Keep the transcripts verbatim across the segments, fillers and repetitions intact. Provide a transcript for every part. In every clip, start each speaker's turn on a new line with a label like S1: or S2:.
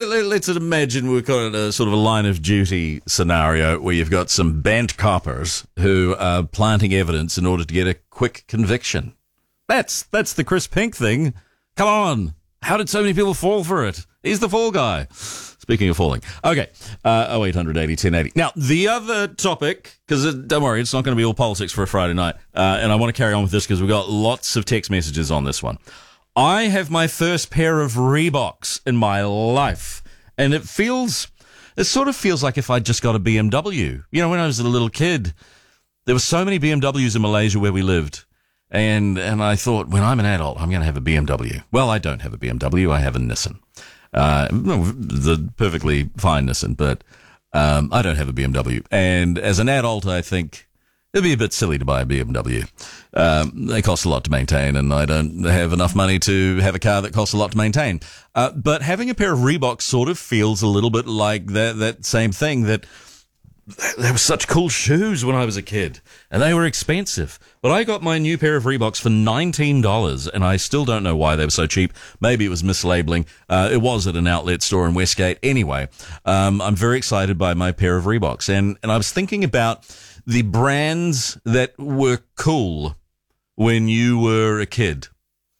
S1: let, let's imagine we've got a sort of a line of duty scenario where you've got some bent coppers who are planting evidence in order to get a quick conviction. That's that's the Chris Pink thing. Come on. How did so many people fall for it? He's the fall guy. Speaking of falling. Okay. Uh, oh eight hundred eighty ten eighty. Now, the other topic, because don't worry, it's not going to be all politics for a Friday night. Uh, and I want to carry on with this because we've got lots of text messages on this one. I have my first pair of Reeboks in my life. And it feels, it sort of feels like if I just got a B M W. You know, when I was a little kid, there were so many B M Ws in Malaysia where we lived. And and I thought, when I'm an adult, I'm going to have a B M W. Well, I don't have a B M W. I have a Nissan. Uh, the perfectly fine Nissan, but um, I don't have a B M W. And as an adult, I think it'd be a bit silly to buy a B M W. Um, they cost a lot to maintain, and I don't have enough money to have a car that costs a lot to maintain. Uh, but having a pair of Reeboks sort of feels a little bit like that, that same thing that they were such cool shoes when I was a kid, and they were expensive. But I got my new pair of Reeboks for nineteen dollars, and I still don't know why they were so cheap. Maybe it was mislabeling. Uh, it was at an outlet store in Westgate. Anyway, um, I'm very excited by my pair of Reeboks, and, and I was thinking about the brands that were cool when you were a kid,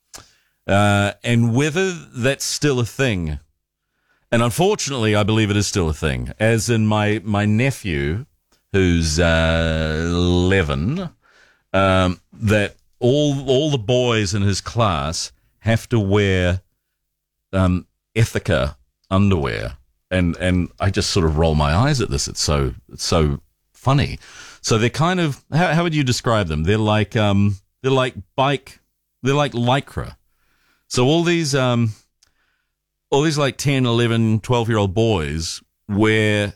S1: uh, and whether that's still a thing. And unfortunately, I believe it is still a thing. As in my, my nephew, who's uh, eleven, um, that all all the boys in his class have to wear um, Ethica underwear, and and I just sort of roll my eyes at this. It's so it's so funny. So they're kind of, how, how would you describe them? They're like um they're like bike, they're like Lycra. So all these um. All these like ten, eleven, twelve-year-old boys wear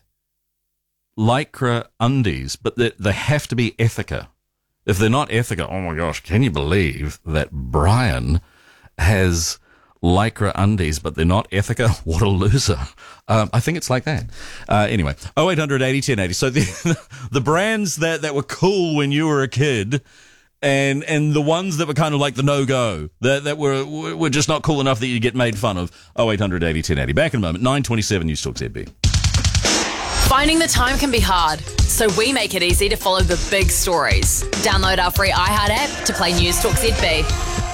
S1: Lycra undies, but they, they have to be Ethica. If they're not Ethica, oh my gosh, can you believe that Brian has Lycra undies, but they're not Ethica? What a loser. Um, I think it's like that. Uh, anyway, oh eight hundred eighty ten eighty. So the, the brands that, that were cool when you were a kid, And and the ones that were kind of like the no-go, that that were were just not cool enough that you get made fun of. oh eight hundred eighty ten eighty. Back in a moment. nine twenty-seven News Talk Z B.
S2: Finding the time can be hard, so we make it easy to follow the big stories. Download our free iHeart app to play News Talk Z B.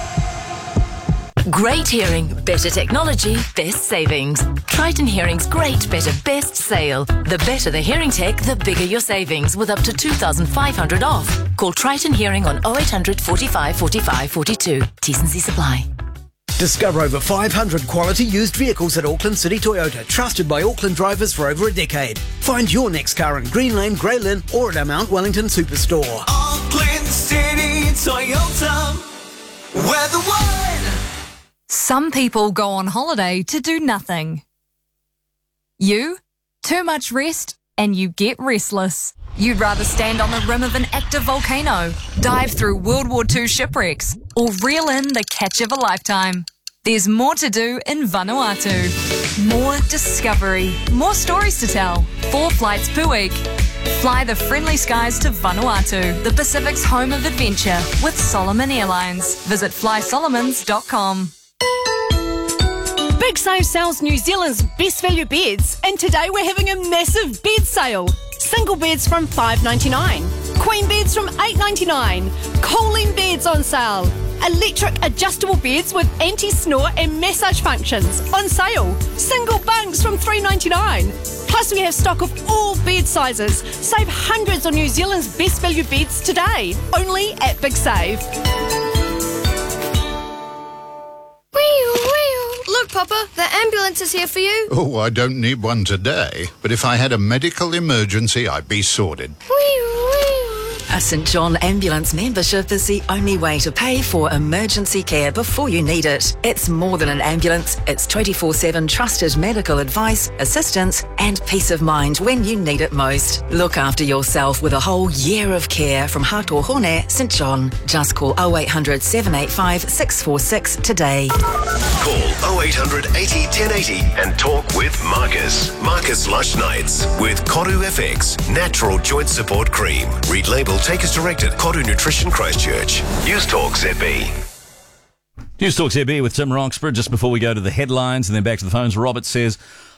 S3: Great hearing, better technology, best savings. Triton Hearing's great, better, best sale. The better the hearing tech, the bigger your savings, with up to two thousand five hundred off. Call Triton Hearing on oh eight hundred forty-five forty-five forty-two. T's and C's apply.
S4: Discover over five hundred quality used vehicles at Auckland City Toyota, trusted by Auckland drivers for over a decade. Find your next car in Green Lane, Grey Lynn, or at our Mount Wellington Superstore.
S5: Auckland City Toyota, where the one.
S6: Some people go on holiday to do nothing. You? Too much rest and you get restless. You'd rather stand on the rim of an active volcano, dive through World War Two shipwrecks, or reel in the catch of a lifetime. There's more to do in Vanuatu. More discovery, more stories to tell. Four flights per week. Fly the friendly skies to Vanuatu, the Pacific's home of adventure, with Solomon Airlines. Visit fly solomons dot com.
S7: Big Save sells New Zealand's best value beds, and today we're having a massive bed sale. Single beds from five dollars ninety-nine, queen beds from eight dollars ninety-nine, cooling beds on sale, electric adjustable beds with anti-snore and massage functions on sale, single bunks from three dollars ninety-nine. Plus we have stock of all bed sizes. Save hundreds on New Zealand's best value beds today, only at Big Save.
S8: Look, Papa, the ambulance is here for you.
S9: Oh, I don't need one today, but if I had a medical emergency, I'd be sorted.
S3: A St John Ambulance membership is the only way to pay for emergency care before you need it. It's more than an ambulance. It's twenty-four seven trusted medical advice, assistance and peace of mind when you need it most. Look after yourself with a whole year of care from Hato Hone, St John. Just call oh eight hundred seven eight five six four six today.
S10: Call oh eight hundred eighty ten eighty and talk with Marcus. Marcus Lush Nights with Koru F X Natural Joint Support Cream. Read label, take as directed. Koru Nutrition Christchurch. News Talk Z B.
S1: News Talk Z B with Tim Roxburgh. Just before we go to the headlines and then back to the phones, Robert says,